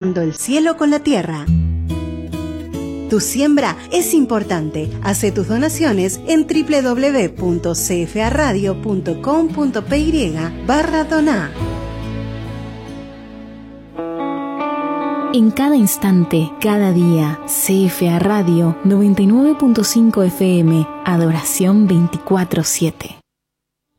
conectando el cielo con la tierra. Tu siembra es importante. Hace tus donaciones en www.cfaradio.com.py/donar. En cada instante, cada día, CFA Radio 99.5 FM, Adoración 24/7.